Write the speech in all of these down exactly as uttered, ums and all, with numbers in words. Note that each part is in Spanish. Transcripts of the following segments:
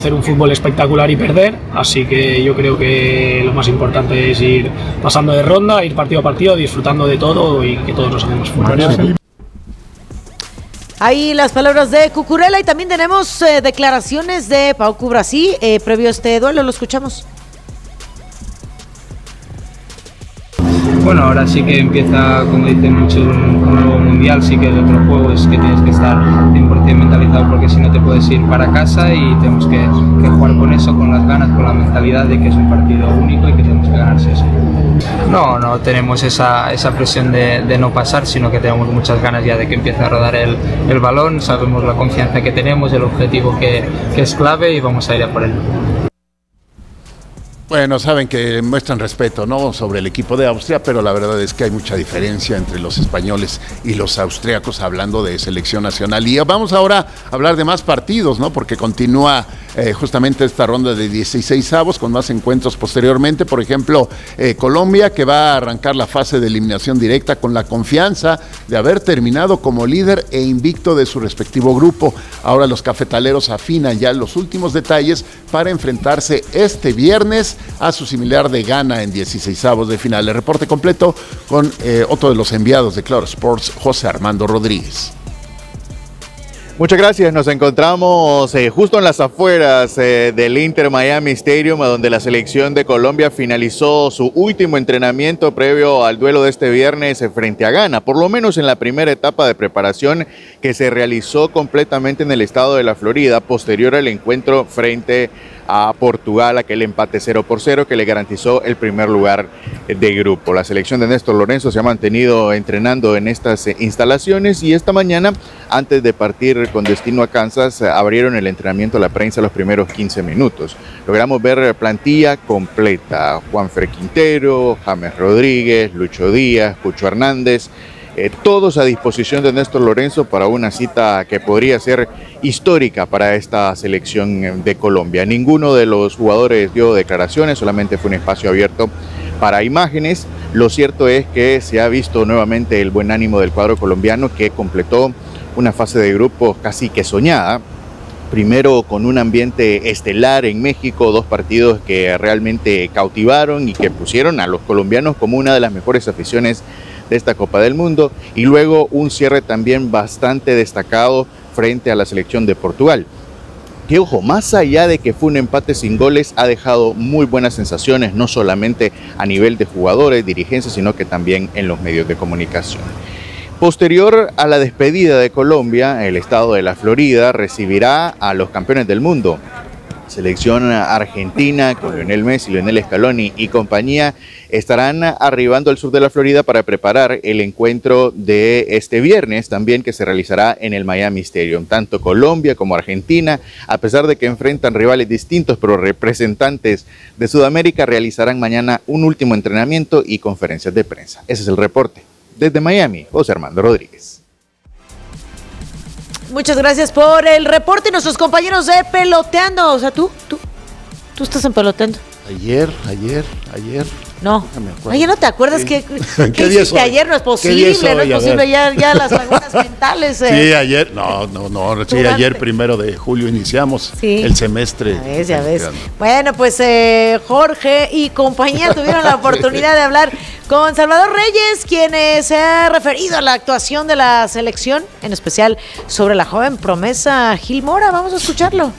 Hacer un fútbol espectacular y perder, así que yo creo que lo más importante es ir pasando de ronda, ir partido a partido, disfrutando de todo y que todos nos hacemos fuertes. Ahí las palabras de Cucurella y también tenemos eh, declaraciones de Pau Cubarsí eh, previo a este duelo, lo escuchamos. Bueno, ahora sí que empieza, como dicen muchos, un nuevo mundial, sí que el otro juego es que tienes que estar cien por ciento mentalizado porque si no te puedes ir para casa y tenemos que, que jugar con eso, con las ganas, con la mentalidad de que es un partido único y que tenemos que ganarse eso. No, no tenemos esa, esa presión de, de no pasar, sino que tenemos muchas ganas ya de que empiece a rodar el, el balón, sabemos la confianza que tenemos, el objetivo que, que es clave y vamos a ir a por él. Bueno, saben que muestran respeto, ¿no?, sobre el equipo de Austria, pero la verdad es que hay mucha diferencia entre los españoles y los austriacos hablando de selección nacional. Y vamos ahora a hablar de más partidos, ¿no?, porque continúa eh, justamente esta ronda de dieciseisavos con más encuentros posteriormente. Por ejemplo, eh, Colombia, que va a arrancar la fase de eliminación directa con la confianza de haber terminado como líder e invicto de su respectivo grupo. Ahora los cafetaleros afinan ya los últimos detalles para enfrentarse este viernes a su similar de Ghana en dieciseisavos de final. El reporte completo con eh, otro de los enviados de Claro Sports, José Armando Rodríguez. Muchas gracias, nos encontramos eh, justo en las afueras eh, del Inter Miami Stadium, donde la selección de Colombia finalizó su último entrenamiento previo al duelo de este viernes frente a Ghana, por lo menos en la primera etapa de preparación que se realizó completamente en el estado de la Florida, posterior al encuentro frente a Portugal, aquel empate cero por cero que le garantizó el primer lugar de grupo. La selección de Néstor Lorenzo se ha mantenido entrenando en estas instalaciones y esta mañana, antes de partir con destino a Kansas, abrieron el entrenamiento a la prensa los primeros quince minutos. Logramos ver plantilla completa: Juanfer Quintero, James Rodríguez, Lucho Díaz, Cucho Hernández, Eh, todos a disposición de Néstor Lorenzo para una cita que podría ser histórica para esta selección de Colombia. Ninguno de los jugadores dio declaraciones, solamente fue un espacio abierto para imágenes. Lo cierto es que se ha visto nuevamente el buen ánimo del cuadro colombiano, que completó una fase de grupos casi que soñada. Primero con un ambiente estelar en México, dos partidos que realmente cautivaron y que pusieron a los colombianos como una de las mejores aficiones de esta Copa del Mundo, y luego un cierre también bastante destacado frente a la selección de Portugal, que, ojo, más allá de que fue un empate sin goles, ha dejado muy buenas sensaciones, no solamente a nivel de jugadores, dirigencias, sino que también en los medios de comunicación. Posterior a la despedida de Colombia, el estado de la Florida recibirá a los campeones del mundo. Selección argentina con Lionel Messi, Lionel Scaloni y compañía estarán arribando al sur de la Florida para preparar el encuentro de este viernes también, que se realizará en el Miami Stadium. Tanto Colombia como Argentina, a pesar de que enfrentan rivales distintos pero representantes de Sudamérica, realizarán mañana un último entrenamiento y conferencias de prensa. Ese es el reporte. Desde Miami, José Armando Rodríguez. Muchas gracias por el reporte. Nuestros compañeros de Peloteando, o sea, tú, tú, tú estás en Peloteando. Ayer, ayer, ayer. No, ayer no te acuerdas. ¿Qué, ¿Qué, ¿qué hiciste ayer? No es posible, no es posible, ya, ya las lagunas mentales. Eh. Sí, ayer, no, no, no, sí, ayer primero de julio iniciamos sí. el semestre. Ya ves, ya ves. Bueno, pues eh, Jorge y compañía tuvieron la oportunidad de hablar con Salvador Reyes, quien eh, se ha referido a la actuación de la selección, en especial sobre la joven promesa Gil Mora. Vamos a escucharlo.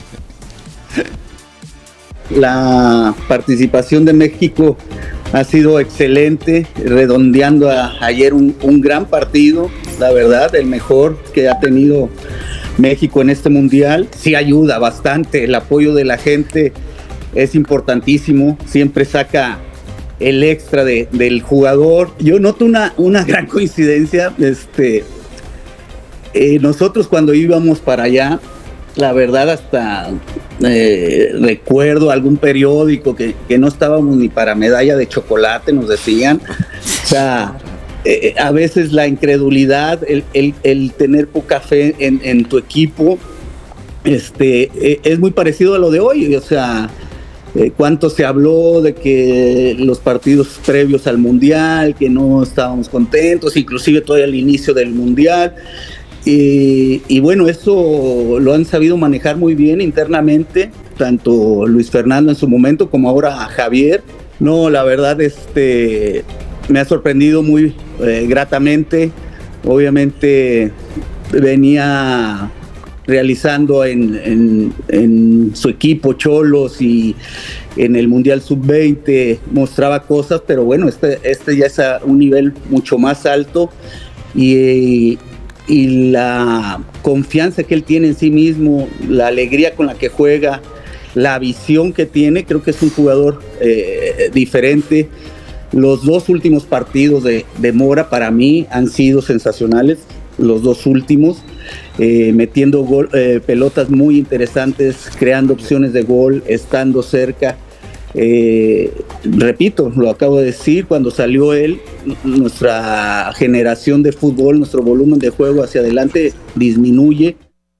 La participación de México ha sido excelente, redondeando a, ayer un, un gran partido, la verdad, el mejor que ha tenido México en este mundial. Sí ayuda bastante, el apoyo de la gente es importantísimo, siempre saca el extra de, del jugador. Yo noto una, una gran coincidencia, este, eh, nosotros cuando íbamos para allá, la verdad hasta eh, recuerdo algún periódico que, que no estábamos ni para medalla de chocolate, nos decían. O sea, eh, a veces la incredulidad, el, el, el tener poca fe en, en tu equipo, este, eh, es muy parecido a lo de hoy. O sea, eh, cuánto se habló de que los partidos previos al Mundial, que no estábamos contentos, inclusive todavía al inicio del Mundial. y, y bueno, eso lo han sabido manejar muy bien internamente, tanto Luis Fernando en su momento como ahora Javier. No, la verdad, este, me ha sorprendido muy eh, gratamente. Obviamente venía realizando en, en, en su equipo Cholos y en el Mundial sub veinte mostraba cosas, pero bueno, este, este ya es a un nivel mucho más alto y, y la confianza que él tiene en sí mismo, la alegría con la que juega, la visión que tiene, creo que es un jugador eh, diferente. Los dos últimos partidos de, de Mora para mí han sido sensacionales, los dos últimos, eh, metiendo gol, eh, pelotas muy interesantes, creando opciones de gol, estando cerca. Eh, repito, lo acabo de decir, cuando salió él, nuestra generación de fútbol, nuestro volumen de juego hacia adelante disminuye.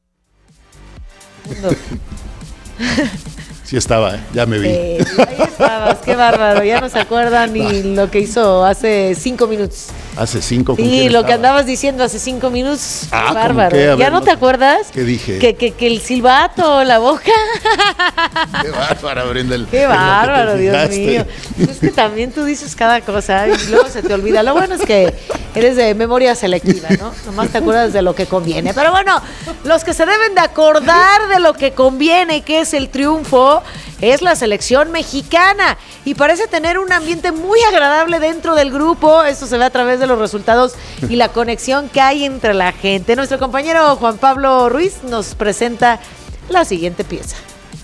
Sí estaba, ¿eh? Ya me vi. Eh, ahí estabas, qué bárbaro, ya no se acuerdan ni lo que hizo hace cinco minutos. Hace cinco. ¿con Sí, quién lo estaba? que andabas diciendo hace cinco minutos, Ah, qué ¿cómo bárbaro. qué? A ¿Ya ver, no no- te acuerdas? ¿Qué dije? Que, que, que el silbato, la boca. Qué bárbara, Brenda. el- Qué en lo que te bárbaro, Dios fijaste. mío. Es que también tú dices cada cosa y luego se te olvida. Lo bueno es que eres de memoria selectiva, ¿no? Nomás te acuerdas de lo que conviene. Pero bueno, los que se deben de acordar de lo que conviene y que es el triunfo es la selección mexicana y parece tener un ambiente muy agradable dentro del grupo. Esto se ve a través de los resultados y la conexión que hay entre la gente. Nuestro compañero Juan Pablo Ruiz nos presenta la siguiente pieza.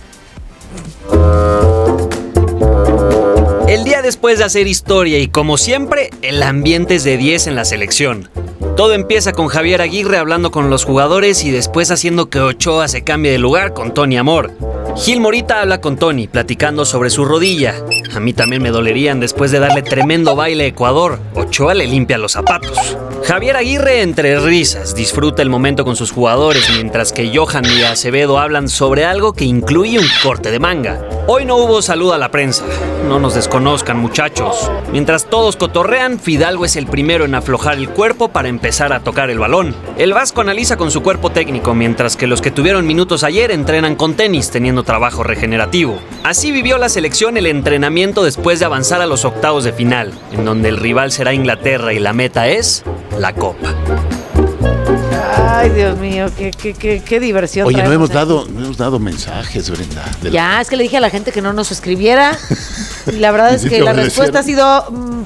El día después de hacer historia y como siempre, el ambiente es de diez en la selección. Todo empieza con Javier Aguirre hablando con los jugadores y después haciendo que Ochoa se cambie de lugar con Tony Amor. Gil Morita habla con Tony, platicando sobre su rodilla. A mí también me dolerían después de darle tremendo baile a Ecuador. Ochoa le limpia los zapatos. Javier Aguirre, entre risas, disfruta el momento con sus jugadores, mientras que Johan y Acevedo hablan sobre algo que incluye un corte de manga. Hoy no hubo saludo a la prensa. No nos desconozcan, muchachos. Mientras todos cotorrean, Fidalgo es el primero en aflojar el cuerpo para empezar a tocar el balón. El Vasco analiza con su cuerpo técnico, mientras que los que tuvieron minutos ayer entrenan con tenis, teniendo trabajo regenerativo. Así vivió la selección el entrenamiento después de avanzar a los octavos de final, en donde el rival será Inglaterra y la meta es la Copa. Ay, Dios mío, qué, qué, qué, qué diversión. Oye, no traemos hemos aquí. dado, no hemos dado mensajes, Brenda. de la- Ya, es que le dije a la gente que no nos escribiera. Y la verdad ¿Y es sí que te la obedecieron? respuesta ha sido mm,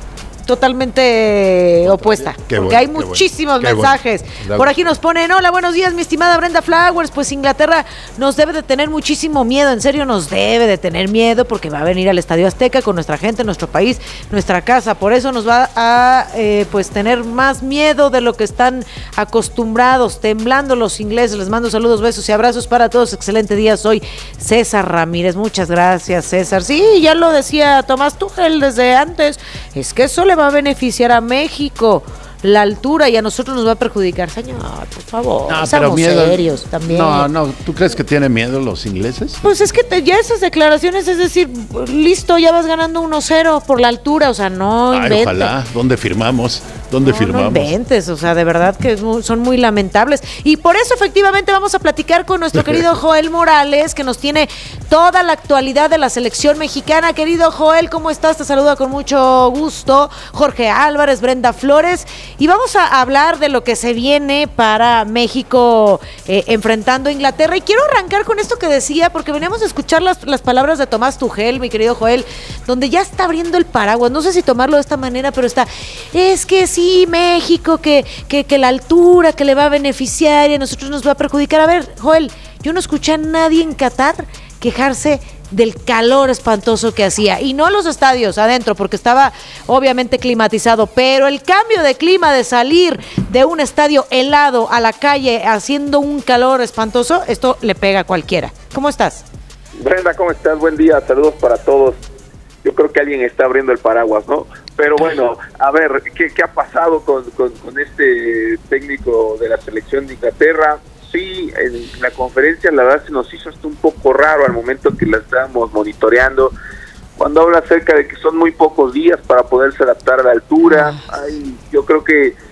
totalmente opuesta. Qué porque bueno, hay qué bueno, muchísimos qué bueno. mensajes. Da Por gusto. aquí nos ponen, hola, buenos días, mi estimada Brenda Flowers. Pues Inglaterra nos debe de tener muchísimo miedo. En serio, nos debe de tener miedo porque va a venir al Estadio Azteca con nuestra gente, nuestro país, nuestra casa. Por eso nos va a eh, pues tener más miedo de lo que están acostumbrados, temblando los ingleses. Les mando saludos, besos y abrazos para todos. Excelente día. Soy César Ramírez. Muchas gracias, César. Sí, ya lo decía Tomás Tuchel desde antes. Es que eso le va a beneficiar a México. La altura y a nosotros nos va a perjudicar. Señor, por favor, No, seamos serios también. No, no, ¿tú crees que tienen miedo los ingleses? Pues es que te- ya esas declaraciones, es decir, listo, ya vas ganando uno cero por la altura, o sea, no Ay, inventes. ojalá. ¿Dónde firmamos? ¿Dónde No, firmamos? no inventes, o sea, de verdad que es muy- son muy lamentables. Y por eso efectivamente vamos a platicar con nuestro querido Joel Morales, que nos tiene toda la actualidad de la selección mexicana. Querido Joel, ¿cómo estás? Te saluda con mucho gusto Jorge Álvarez, Brenda Flores. Y vamos a hablar de lo que se viene para México eh, enfrentando a Inglaterra. Y quiero arrancar con esto que decía, porque veníamos a escuchar las, las palabras de Tomás Tuchel, mi querido Joel, donde ya está abriendo el paraguas. No sé si tomarlo de esta manera, pero está, es que sí, México, que, que, que la altura, que le va a beneficiar y a nosotros nos va a perjudicar. A ver, Joel, yo no escuché a nadie en Qatar quejarse del calor espantoso que hacía, y no los estadios adentro, porque estaba obviamente climatizado, pero el cambio de clima de salir de un estadio helado a la calle haciendo un calor espantoso, esto le pega a cualquiera. ¿Cómo estás? Brenda, ¿cómo estás? Buen día, saludos para todos. Yo creo que alguien está abriendo el paraguas, ¿no? Pero bueno, a ver, ¿qué, qué ha pasado con, con, con este técnico de la selección de Inglaterra? Sí, en la conferencia la verdad se nos hizo hasta un poco raro al momento que la estábamos monitoreando, cuando habla acerca de que son muy pocos días para poderse adaptar a la altura. Ay, yo creo que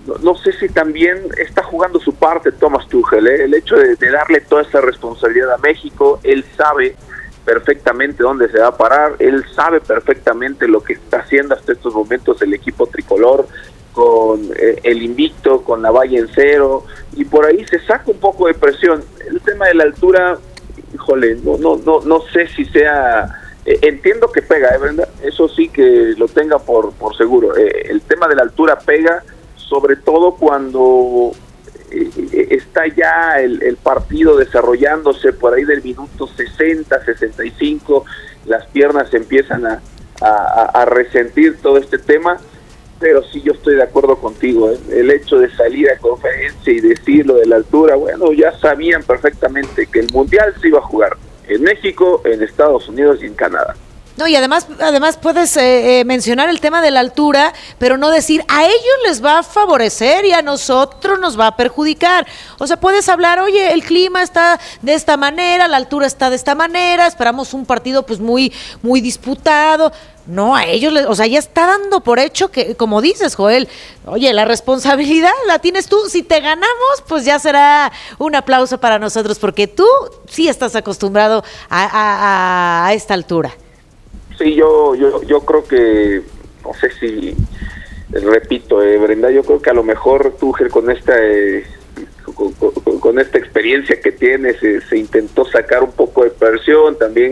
no, no sé si también está jugando su parte Thomas Tuchel, ¿eh? El hecho de, de darle toda esa responsabilidad a México. Él sabe perfectamente dónde se va a parar, él sabe perfectamente lo que está haciendo hasta estos momentos el equipo tricolor, con eh, el invicto, con la valla en cero, y por ahí se saca un poco de presión. El tema de la altura, híjole, no no no no sé si sea, eh, entiendo que pega, ¿eh, Brenda? Eso sí que lo tenga por por seguro. Eh, el tema de la altura pega, sobre todo cuando eh, está ya el, el partido desarrollándose por ahí del minuto sesenta, sesenta y cinco, las piernas empiezan a, a, a resentir todo este tema. Pero sí, yo estoy de acuerdo contigo, ¿eh? El hecho de salir a conferencia y decir lo de la altura, bueno, ya sabían perfectamente que el Mundial se iba a jugar en México, en Estados Unidos y en Canadá. No, y además, además puedes eh, eh, mencionar el tema de la altura, pero no decir a ellos les va a favorecer y a nosotros nos va a perjudicar. O sea, puedes hablar, oye, el clima está de esta manera, la altura está de esta manera, esperamos un partido pues muy, muy disputado. No, a ellos, les, o sea, ya está dando por hecho que, como dices, Joel, oye, la responsabilidad la tienes tú. Si te ganamos, pues ya será un aplauso para nosotros, porque tú sí estás acostumbrado a, a, a esta altura. Sí, yo, yo, yo creo que, no sé si, repito, eh, Brenda, yo creo que a lo mejor Tuchel con esta, eh, con, con, con esta experiencia que tiene, se, se intentó sacar un poco de presión también,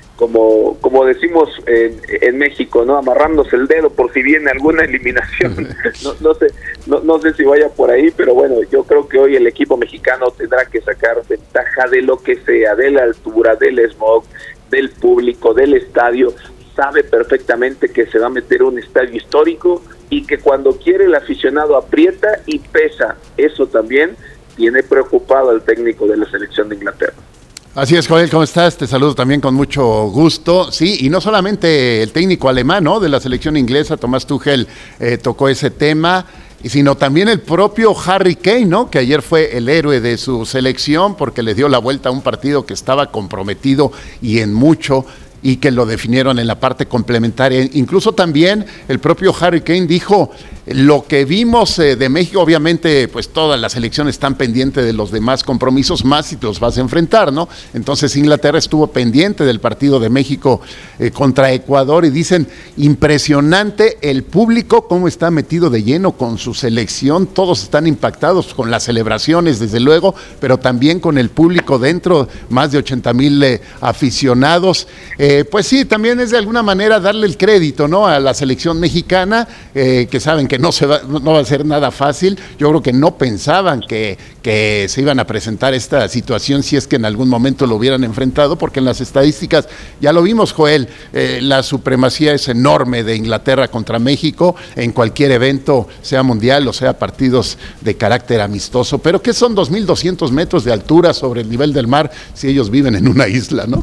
como como decimos en, en México, ¿no? Amarrándose el dedo por si viene alguna eliminación. No, no sé, no, no sé si vaya por ahí, pero bueno, yo creo que hoy el equipo mexicano tendrá que sacar ventaja de lo que sea, de la altura, del smog, del público, del estadio. Sabe perfectamente que se va a meter un estadio histórico y que cuando quiere el aficionado aprieta y pesa. Eso también tiene preocupado al técnico de la selección de Inglaterra. Así es, Joel, ¿cómo estás? Te saludo también con mucho gusto. Sí, y no solamente el técnico alemán, ¿no?, de la selección inglesa, Thomas Tuchel, eh, tocó ese tema, sino también el propio Harry Kane, ¿no?, que ayer fue el héroe de su selección porque le dio la vuelta a un partido que estaba comprometido y en mucho, y que lo definieron en la parte complementaria. Incluso también el propio Harry Kane dijo, lo que vimos eh, de México, obviamente pues todas las selecciones están pendientes de los demás compromisos, más si te los vas a enfrentar, ¿no? Entonces Inglaterra estuvo pendiente del partido de México eh, contra Ecuador, y dicen, impresionante el público, cómo está metido de lleno con su selección, todos están impactados con las celebraciones, desde luego, pero también con el público dentro, más de ochenta mil eh, aficionados. Eh, pues sí, también es de alguna manera darle el crédito, ¿no?, a la selección mexicana, eh, que saben que no se va, no va a ser nada fácil. Yo creo que no pensaban que, que se iban a presentar esta situación si es que en algún momento lo hubieran enfrentado, porque en las estadísticas ya lo vimos, Joel, eh, la supremacía es enorme de Inglaterra contra México en cualquier evento, sea mundial o sea partidos de carácter amistoso. Pero ¿qué son dos mil doscientos metros de altura sobre el nivel del mar si ellos viven en una isla, no?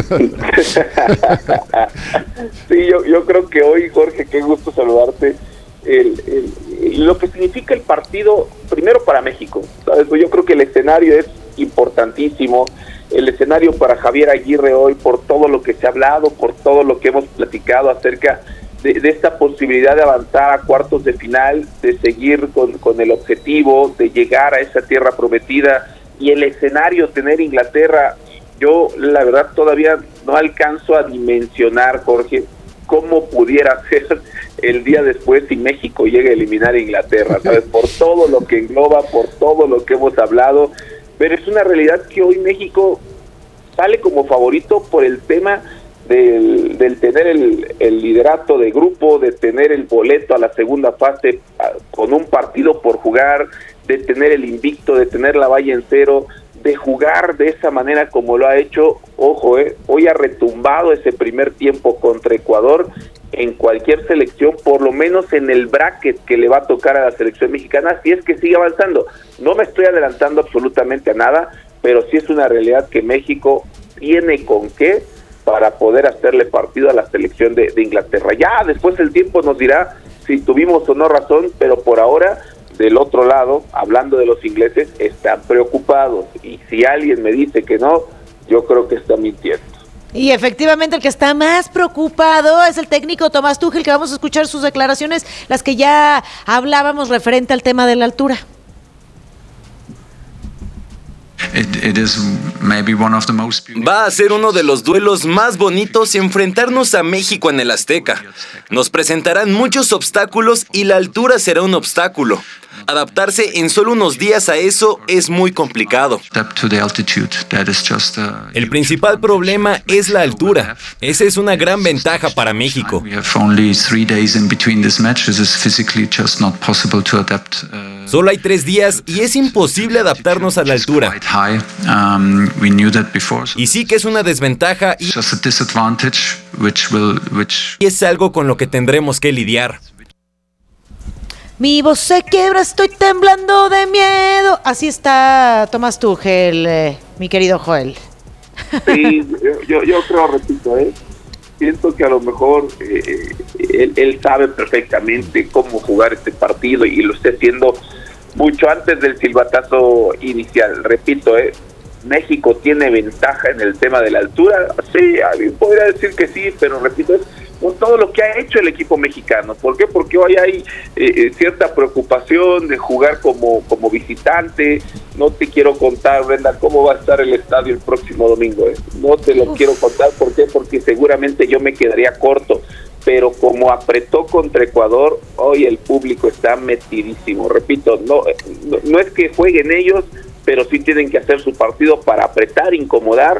Sí, yo, yo creo que hoy, Jorge, qué gusto saludarte. El, el, lo que significa el partido, primero para México, ¿sabes? Yo creo que el escenario es importantísimo, el escenario para Javier Aguirre hoy, por todo lo que se ha hablado, por todo lo que hemos platicado acerca de, de esta posibilidad de avanzar a cuartos de final, de seguir con, con el objetivo de llegar a esa tierra prometida, y el escenario tener Inglaterra. Yo la verdad todavía no alcanzo a dimensionar, Jorge, cómo pudiera ser el día después si México llega a eliminar a Inglaterra, ¿sabes? Por todo lo que engloba, por todo lo que hemos hablado, pero es una realidad que hoy México sale como favorito por el tema del, del tener el, el liderato de grupo, de tener el boleto a la segunda fase con un partido por jugar, de tener el invicto, de tener la valla en cero, de jugar de esa manera como lo ha hecho. Ojo, eh, hoy ha retumbado ese primer tiempo contra Ecuador en cualquier selección, por lo menos en el bracket que le va a tocar a la selección mexicana, si es que sigue avanzando. No me estoy adelantando absolutamente a nada, pero sí es una realidad que México tiene con qué para poder hacerle partido a la selección de, de Inglaterra. Ya después el tiempo nos dirá si tuvimos o no razón, pero por ahora, del otro lado, hablando de los ingleses, están preocupados, y si alguien me dice que no, yo creo que está mintiendo. Y efectivamente el que está más preocupado es el técnico Tomás Tuchel, que vamos a escuchar sus declaraciones, las que ya hablábamos referente al tema de la altura. Va a ser uno de los duelos más bonitos enfrentarnos a México en el Azteca. Nos presentarán muchos obstáculos y la altura será un obstáculo. Adaptarse en solo unos días a eso es muy complicado. El principal problema es la altura. Esa es una gran ventaja para México. Solo hay tres días y es imposible adaptarnos a la altura. Y sí que es una desventaja y es algo con lo que tendremos que lidiar. Mi voz se quiebra, estoy temblando de miedo. Así está Tomás Tuchel, eh, mi querido Joel. Sí, yo, yo creo, repito, ¿eh? siento que a lo mejor eh, él, él sabe perfectamente cómo jugar este partido y lo está haciendo mucho antes del silbatazo inicial. Repito, ¿eh? México tiene ventaja en el tema de la altura. Sí, a mí podría decir que sí, pero repito, es con todo lo que ha hecho el equipo mexicano. ¿Por qué? Porque hoy hay eh, cierta preocupación de jugar como, como visitante. No te quiero contar, Brenda, cómo va a estar el estadio el próximo domingo. ¿eh? No te lo Uf. quiero contar. ¿Por qué? Porque seguramente yo me quedaría corto. Pero como apretó contra Ecuador, hoy el público está metidísimo. Repito, no, no, no es que jueguen ellos, pero sí tienen que hacer su partido para apretar, incomodar.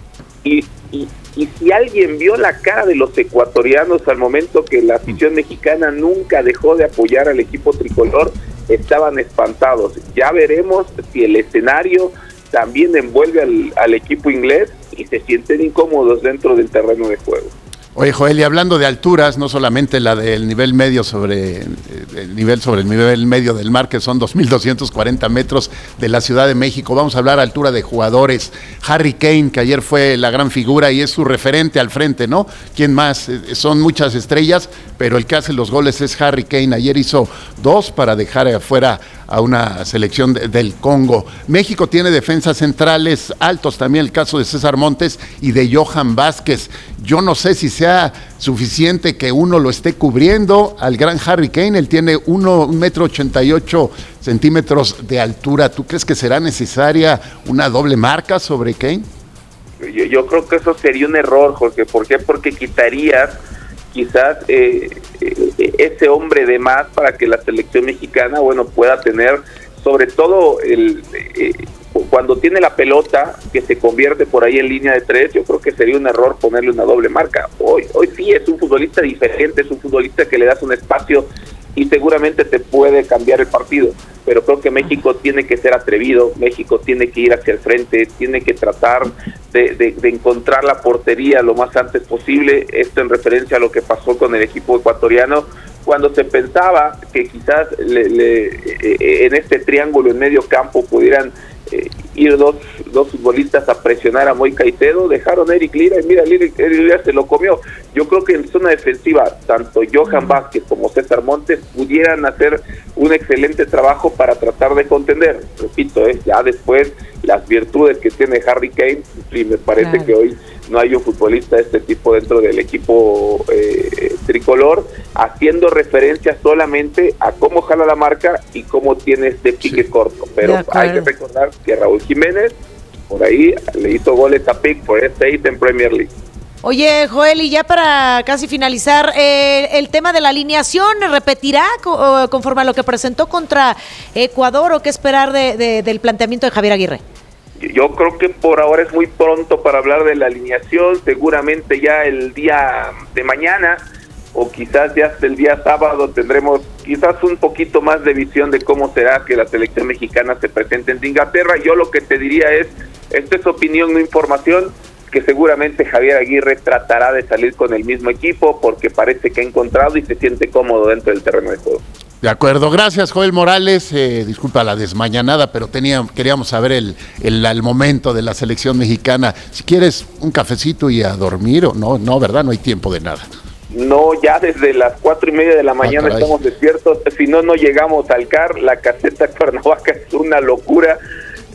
Y, y, y si alguien vio la cara de los ecuatorianos al momento que la afición mexicana nunca dejó de apoyar al equipo tricolor, estaban espantados. Ya veremos si el escenario también envuelve al, al equipo inglés y se sienten incómodos dentro del terreno de juego. Oye, Joel, y hablando de alturas, no solamente la del nivel medio sobre el nivel sobre el nivel medio del mar, que son dos mil doscientos cuarenta metros de la Ciudad de México, vamos a hablar a altura de jugadores. Harry Kane, que ayer fue la gran figura y es su referente al frente, ¿no? ¿Quién más? Son muchas estrellas, pero el que hace los goles es Harry Kane. Ayer hizo dos para dejar afuera a una selección de, del Congo. México tiene defensas centrales altos, también el caso de César Montes y de Johan Vázquez. Yo no sé si sea suficiente que uno lo esté cubriendo al gran Harry Kane. Él tiene uno, un metro ochenta y ocho centímetros de altura. ¿Tú crees que será necesaria una doble marca sobre Kane? Yo, yo creo que eso sería un error, Jorge. ¿Por qué? Porque quitarías quizás eh, eh, ese hombre de más para que la selección mexicana, bueno, pueda tener, sobre todo el eh, cuando tiene la pelota, que se convierte por ahí en línea de tres. Yo creo que sería un error ponerle una doble marca. Hoy, hoy sí es un futbolista diferente, es un futbolista que le das un espacio y seguramente te puede cambiar el partido, pero creo que México tiene que ser atrevido, México tiene que ir hacia el frente, tiene que tratar de, de, de encontrar la portería lo más antes posible. Esto en referencia a lo que pasó con el equipo ecuatoriano, cuando se pensaba que quizás le, le, eh, en este triángulo en medio campo pudieran eh, ir dos, dos futbolistas a presionar a Moy Caicedo, dejaron a Eric Lira y mira, Eric, Eric Lira se lo comió. Yo creo que en zona defensiva, tanto Johan Vázquez como César Montes pudieran hacer un excelente trabajo para tratar de contender. Repito, eh, ya después las virtudes que tiene Harry Kane, y me parece claro que hoy no hay un futbolista de este tipo dentro del equipo eh, tricolor, haciendo referencia solamente a cómo jala la marca y cómo tiene este pique sí. corto. Pero hay que recordar que Raúl Jiménez, por ahí, le hizo goles a Pickford, seis en Premier League. Oye, Joel, y ya para casi finalizar, eh, el tema de la alineación, ¿repetirá co- conforme a lo que presentó contra Ecuador o qué esperar de, de, del planteamiento de Javier Aguirre? Yo creo que por ahora es muy pronto para hablar de la alineación. Seguramente ya el día de mañana o quizás ya hasta el día sábado tendremos quizás un poquito más de visión de cómo será que la selección mexicana se presente en Inglaterra. Yo lo que te diría es, esto es opinión, no información, que seguramente Javier Aguirre tratará de salir con el mismo equipo porque parece que ha encontrado y se siente cómodo dentro del terreno de juego. De acuerdo, gracias Joel Morales, eh, disculpa la desmañanada, pero tenía, queríamos saber el, el, el momento de la selección mexicana. Si quieres un cafecito y a dormir, o no, no, ¿verdad? No hay tiempo de nada. No, ya desde las cuatro y media de la mañana ah, estamos despiertos, si no, no llegamos al C A R, la caseta Cuernavaca es una locura.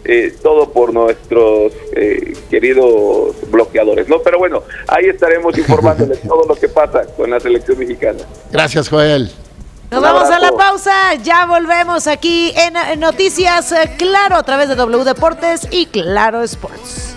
eh, todo por nuestros eh, queridos bloqueadores, ¿no? Pero bueno, ahí estaremos informándoles todo lo que pasa con la selección mexicana. Gracias, Joel. Nos vamos a la pausa, ya volvemos aquí en Noticias Claro a través de W Deportes y Claro Sports.